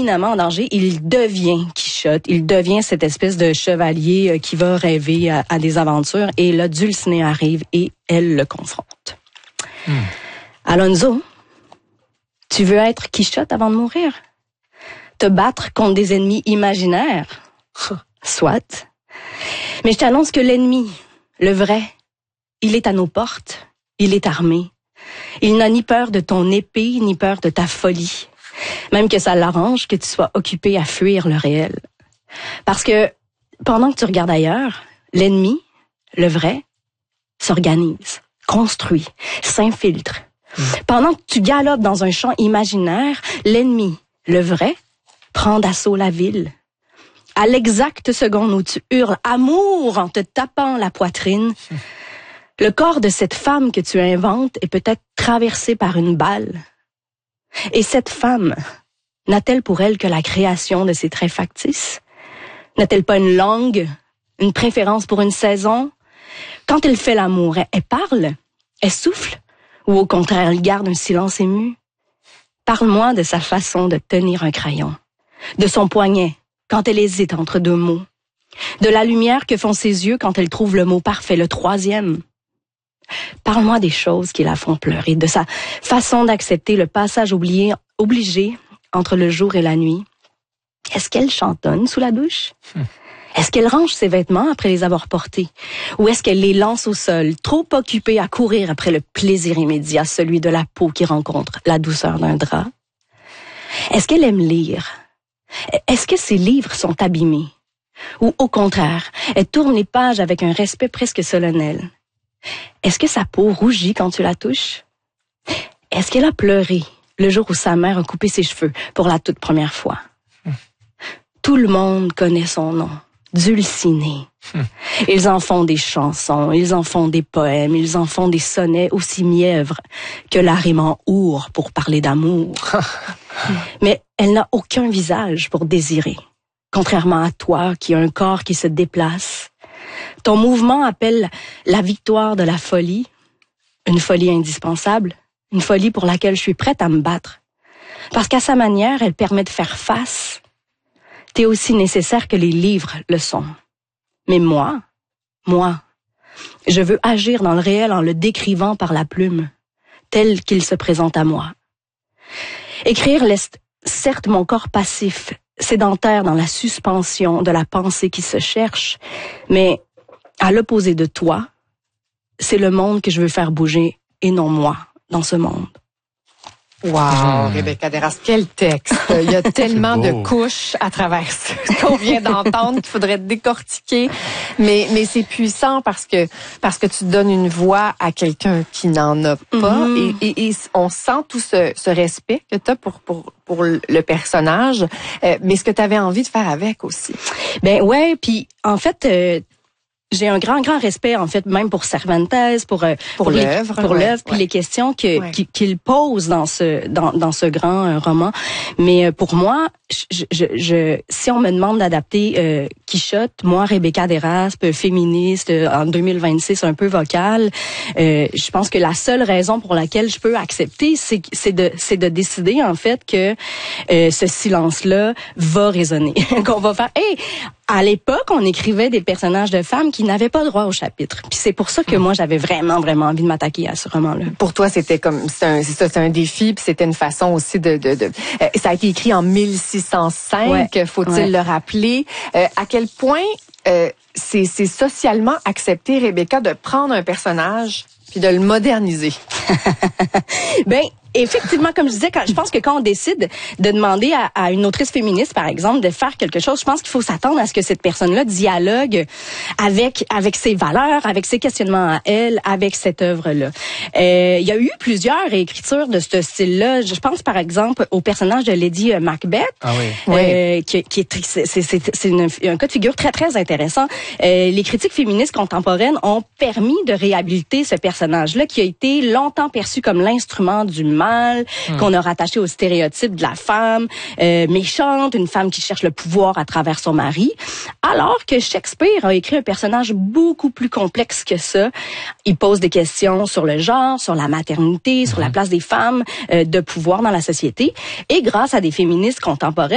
imminemment en danger, il devient Quichotte, il devient cette espèce de chevalier qui va rêver à des aventures. Et là, Dulcinée arrive et elle le confronte. Alonso, tu veux être Quichotte avant de mourir? Te battre contre des ennemis imaginaires? Soit. Mais je t'annonce que l'ennemi, le vrai, il est à nos portes, il est armé. Il n'a ni peur de ton épée, ni peur de ta folie. Même que ça l'arrange que tu sois occupé à fuir le réel. Parce que pendant que tu regardes ailleurs, l'ennemi, le vrai, s'organise, construit, s'infiltre. Pendant que tu galopes dans un champ imaginaire, l'ennemi, le vrai, prend d'assaut la ville. À l'exacte seconde où tu hurles « amour » en te tapant la poitrine, le corps de cette femme que tu inventes est peut-être traversé par une balle. Et cette femme, n'a-t-elle pour elle que la création de ses traits factices? N'a-t-elle pas une langue, une préférence pour une saison? Quand elle fait l'amour, elle parle, elle souffle, ou au contraire, elle garde un silence ému? Parle-moi de sa façon de tenir un crayon, de son poignet quand elle hésite entre deux mots, de la lumière que font ses yeux quand elle trouve le mot parfait, le troisième. Parle-moi des choses qui la font pleurer, de sa façon d'accepter le passage obligé entre le jour et la nuit. Est-ce qu'elle chantonne sous la douche? Est-ce qu'elle range ses vêtements après les avoir portés? Ou est-ce qu'elle les lance au sol, trop occupée à courir après le plaisir immédiat, celui de la peau qui rencontre la douceur d'un drap? Est-ce qu'elle aime lire? Est-ce que ses livres sont abîmés? Ou au contraire, elle tourne les pages avec un respect presque solennel? Est-ce que sa peau rougit quand tu la touches? Est-ce qu'elle a pleuré le jour où sa mère a coupé ses cheveux pour la toute première fois? Tout le monde connaît son nom, Dulcinée. Ils en font des chansons, ils en font des poèmes, ils en font des sonnets aussi mièvres que l'arrêt our pour parler d'amour. Mais elle n'a aucun visage pour désirer, contrairement à toi qui as un corps qui se déplace. Ton mouvement appelle la victoire de la folie, une folie indispensable, une folie pour laquelle je suis prête à me battre. Parce qu'à sa manière, elle permet de faire face. T'es aussi nécessaire que les livres le sont. Mais moi, je veux agir dans le réel en le décrivant par la plume, tel qu'il se présente à moi. Écrire laisse certes mon corps passif, sédentaire dans la suspension de la pensée qui se cherche, mais à l'opposé de toi, c'est le monde que je veux faire bouger et non moi dans ce monde. Wow, Rebecca Desrasques, quel texte! Il y a tellement de couches à travers ce qu'on vient d'entendre qu'il faudrait décortiquer. Mais c'est puissant parce que tu donnes une voix à quelqu'un qui n'en a pas. Et on sent tout ce respect que tu as pour le personnage. Mais ce que tu avais envie de faire avec aussi. Ben ouais, puis en fait, j'ai un grand respect en fait même pour Cervantes, pour l'œuvre, puis les questions qu'il pose dans ce grand roman. Mais pour moi, si on me demande d'adapter Quichotte, moi Rebecca Desrasques, féministe en 2026, un peu vocale, je pense que la seule raison pour laquelle je peux accepter, c'est de décider en fait que ce silence-là va résonner, qu'on va faire. Hey, à l'époque, on écrivait des personnages de femmes qui n'avaient pas droit au chapitre. Puis c'est pour ça que moi, j'avais vraiment envie de m'attaquer à ce roman-là. Pour toi, c'était comme c'est un défi, puis c'était une façon aussi de ça a été écrit en 1605, faut-il le rappeler. À quel point c'est socialement accepté, Rebecca, de prendre un personnage puis de le moderniser? Ben effectivement, comme je disais, je pense que quand on décide de demander à une autrice féministe, par exemple, de faire quelque chose, je pense qu'il faut s'attendre à ce que cette personne-là dialogue avec ses valeurs, avec ses questionnements à elle, avec cette œuvre-là. Il y a eu plusieurs réécritures de ce style-là. Je pense, par exemple, au personnage de Lady Macbeth, qui est c'est un cas de figure très, très intéressant. Les critiques féministes contemporaines ont permis de réhabiliter ce personnage-là qui a été longtemps perçu comme l'instrument du mal, qu'on a rattaché au stéréotype de la femme méchante, une femme qui cherche le pouvoir à travers son mari, alors que Shakespeare a écrit un personnage beaucoup plus complexe que ça. Il pose des questions sur le genre, sur la maternité, sur la place des femmes de pouvoir dans la société, et grâce à des féministes contemporaines,